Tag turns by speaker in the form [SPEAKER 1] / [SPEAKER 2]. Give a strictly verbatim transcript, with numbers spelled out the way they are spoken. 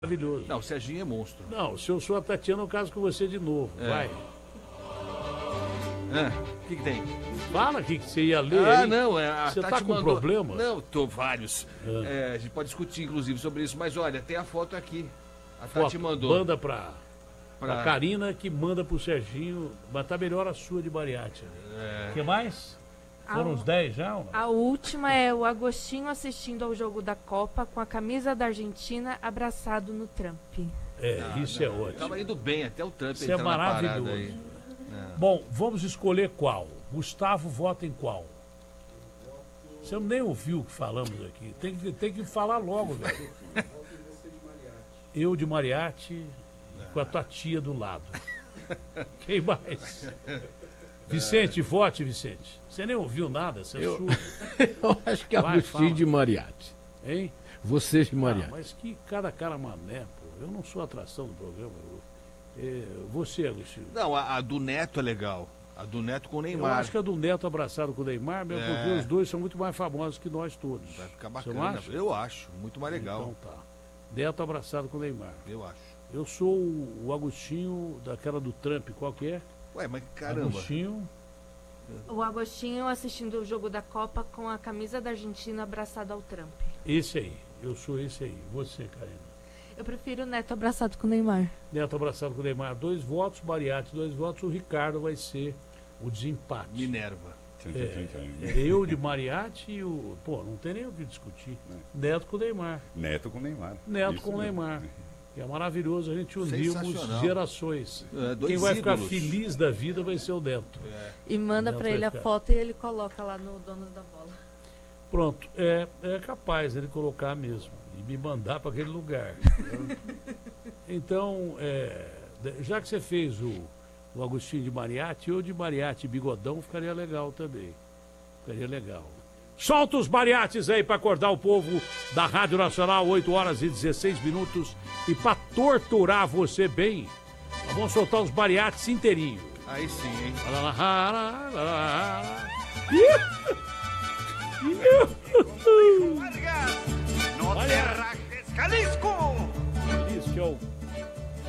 [SPEAKER 1] Maravilhoso.
[SPEAKER 2] Não, o Serginho é monstro.
[SPEAKER 1] Não, se eu sou a Tatiana, eu caso com você de novo. É. Vai.
[SPEAKER 2] O que, que tem?
[SPEAKER 1] Fala aqui que você ia ler.
[SPEAKER 2] Ah,
[SPEAKER 1] aí.
[SPEAKER 2] não, é, a
[SPEAKER 1] Você
[SPEAKER 2] Tati
[SPEAKER 1] tá com
[SPEAKER 2] mandou...
[SPEAKER 1] problema?
[SPEAKER 2] Não, tô vários.
[SPEAKER 1] Ah.
[SPEAKER 2] É, a gente pode discutir, inclusive, sobre isso. Mas olha, tem a foto aqui. A
[SPEAKER 1] Foto,
[SPEAKER 2] Tati mandou.
[SPEAKER 1] Manda pra,
[SPEAKER 2] pra...
[SPEAKER 1] pra Karina, que manda pro Serginho. Mas tá melhor a sua de Mariachi. O
[SPEAKER 2] É...
[SPEAKER 1] que mais? Foram
[SPEAKER 3] A-
[SPEAKER 1] uns dez já? Ou não?
[SPEAKER 3] A última é o Agostinho assistindo ao jogo da Copa com a camisa da Argentina abraçado no Trump.
[SPEAKER 1] É,
[SPEAKER 2] Ah,
[SPEAKER 1] isso
[SPEAKER 2] não,
[SPEAKER 1] é ótimo.
[SPEAKER 2] Tava indo bem, até o Trump
[SPEAKER 1] Isso é
[SPEAKER 2] entrar na parada
[SPEAKER 1] maravilhoso.
[SPEAKER 2] aí. É.
[SPEAKER 1] Bom, vamos escolher qual. Gustavo vota em qual? Você nem ouviu o que falamos aqui. Tem que, tem que falar logo, velho. Eu de Mariachi, com a tua tia do lado. Quem mais? Vicente, vote, Vicente. Você nem ouviu nada, você é
[SPEAKER 4] Eu-
[SPEAKER 1] surdo.
[SPEAKER 4] Eu acho que é
[SPEAKER 1] Vai,
[SPEAKER 4] Agostinho
[SPEAKER 1] fala.
[SPEAKER 4] de Mariachi.
[SPEAKER 1] Hein?
[SPEAKER 4] Você de
[SPEAKER 1] Ah,
[SPEAKER 4] Mariachi.
[SPEAKER 1] mas que cada cara mané, pô. Eu não sou atração do programa. Eu, é, você, Agostinho.
[SPEAKER 2] Não, a, a do Neto é legal. A do Neto com o
[SPEAKER 1] Eu
[SPEAKER 2] Neymar.
[SPEAKER 1] acho que a do Neto abraçado com o Neymar, mesmo
[SPEAKER 2] É.
[SPEAKER 1] porque os dois são muito mais famosos que nós todos.
[SPEAKER 2] Vai ficar
[SPEAKER 1] Você não
[SPEAKER 2] bacana.
[SPEAKER 1] acha?
[SPEAKER 2] Eu acho, muito mais legal.
[SPEAKER 1] Então tá. Neto abraçado com o Neymar.
[SPEAKER 2] Eu acho.
[SPEAKER 1] Eu sou o, o Agostinho daquela do Trump, qual que é?
[SPEAKER 2] Ué, mas caramba.
[SPEAKER 1] Agostinho.
[SPEAKER 3] O Agostinho assistindo o jogo da Copa com a camisa da Argentina abraçado ao Trump.
[SPEAKER 1] Esse aí. Eu sou esse aí. Você, Karina.
[SPEAKER 3] Eu prefiro o Neto abraçado com o Neymar.
[SPEAKER 1] Neto abraçado com o Neymar. Dois votos, Mariachi, dois votos. O Ricardo vai ser o desempate.
[SPEAKER 2] Minerva.
[SPEAKER 1] É, eu de Mariachi e o. Pô, não tem nem o que discutir. Neto com o Neymar.
[SPEAKER 5] Neto com Neymar.
[SPEAKER 1] Neto
[SPEAKER 5] Isso
[SPEAKER 1] com o
[SPEAKER 5] mesmo.
[SPEAKER 1] Neymar. Que é maravilhoso, a gente unimos
[SPEAKER 2] Sensacional.
[SPEAKER 1] gerações.
[SPEAKER 2] É, dois
[SPEAKER 1] Quem vai ficar
[SPEAKER 2] ídolos.
[SPEAKER 1] feliz da vida vai ser o Neto.
[SPEAKER 3] E manda
[SPEAKER 1] Neto
[SPEAKER 3] pra
[SPEAKER 1] vai
[SPEAKER 3] ele a
[SPEAKER 1] ficar.
[SPEAKER 3] foto e ele coloca lá no Donos da Bola.
[SPEAKER 1] Pronto, é, é capaz ele colocar mesmo e me mandar para aquele lugar. Então, é, de- já que você fez o, o Agostinho de Mariachi, eu de Mariachi Bigodão ficaria legal também. Ficaria legal. Solta os mariachis aí para acordar o povo da Rádio Nacional, oito horas e dezesseis minutos. E para torturar você bem, nós vamos soltar os mariachis inteirinhos.
[SPEAKER 2] Aí sim, hein?
[SPEAKER 1] Lá, lá, lá, lá, lá, lá. Ih!